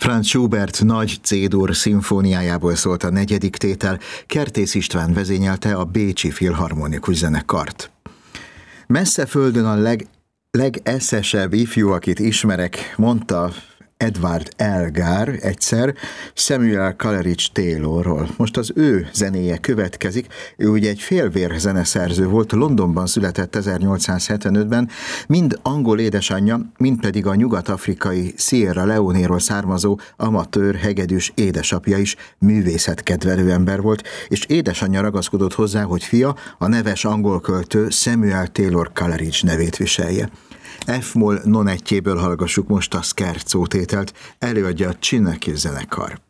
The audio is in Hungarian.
Franz Schubert nagy C-dur szimfóniájából szólt a negyedik tétel, Kertész István vezényelte a Bécsi Filharmonikus Zenekart. Messze földön a legeszesebb ifjú, akit ismerek, mondta Edward Elgar egyszer Samuel Coleridge Taylorról. Most az ő zenéje következik. Ő ugye egy félvér zeneszerző volt, Londonban született 1875-ben, mind angol édesanyja, mind pedig a nyugat-afrikai Sierra Leone-ról származó amatőr hegedűs édesapja is művészetkedvelő ember volt, és édesanyja ragaszkodott hozzá, hogy fia a neves angol költő Samuel Taylor Coleridge nevét viselje. F-moll nonettjéből hallgassuk most a scherzo tételt, előadja a Csinneki zenekar.